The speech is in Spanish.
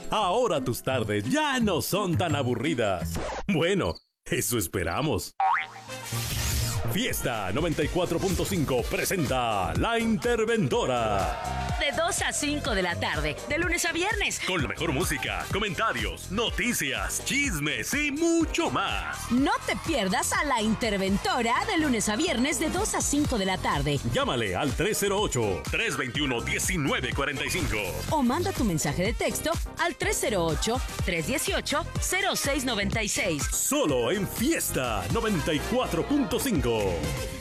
Ahora tus tardes ya no son tan aburridas. Bueno, eso esperamos. Fiesta 94.5 presenta La Interventora. De 2 a 5 de la tarde, de lunes a viernes. Con la mejor música, comentarios, noticias, chismes y mucho más. No te pierdas a La Interventora de lunes a viernes de 2 a 5 de la tarde. Llámale al 308-321-1945. O manda tu mensaje de texto al 308-318-0696. Solo en Fiesta 94.5.